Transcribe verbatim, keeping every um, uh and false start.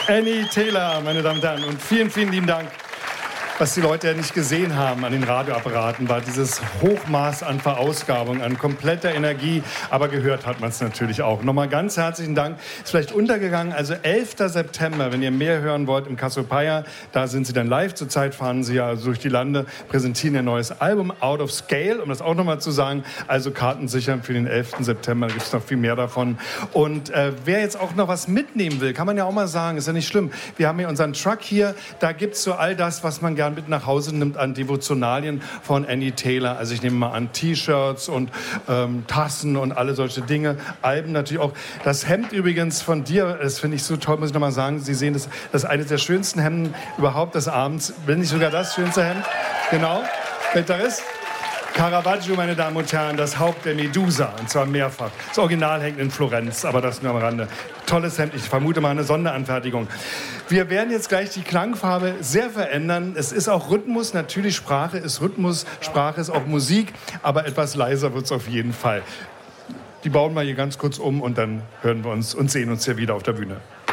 Annie Taylor, meine Damen und Herren. Und vielen, vielen lieben Dank. Was die Leute ja nicht gesehen haben an den Radioapparaten, war dieses Hochmaß an Verausgabung, an kompletter Energie. Aber gehört hat man es natürlich auch. Nochmal ganz herzlichen Dank. Ist vielleicht untergegangen. Also elfter September, wenn ihr mehr hören wollt, im Cassiopeia, da sind sie dann live. Zurzeit fahren sie ja durch die Lande, präsentieren ihr neues Album, Out of Scale, um das auch nochmal zu sagen. Also Karten sichern für den elften September, da gibt es noch viel mehr davon. Und äh, wer jetzt auch noch was mitnehmen will, kann man ja auch mal sagen, ist ja nicht schlimm. Wir haben hier unseren Truck hier, da gibt es so all das, was man gerne mit nach Hause nimmt an Devotionalien von Annie Taylor. Also ich nehme mal an T-Shirts und ähm, Tassen und alle solche Dinge. Alben natürlich auch. Das Hemd übrigens von dir, das finde ich so toll, muss ich nochmal sagen. Sie sehen, das, das ist eines der schönsten Hemden überhaupt des Abends. Wenn nicht sogar das schönste Hemd. Genau. Gitarrist. Caravaggio, meine Damen und Herren, das Haupt der Medusa, und zwar mehrfach. Das Original hängt in Florenz, aber das nur am Rande. Tolles Hemd, ich vermute mal eine Sonderanfertigung. Wir werden jetzt gleich die Klangfarbe sehr verändern. Es ist auch Rhythmus, natürlich Sprache ist Rhythmus, Sprache ist auch Musik, aber etwas leiser wird es auf jeden Fall. Die bauen wir hier ganz kurz um und dann hören wir uns und sehen uns hier wieder auf der Bühne.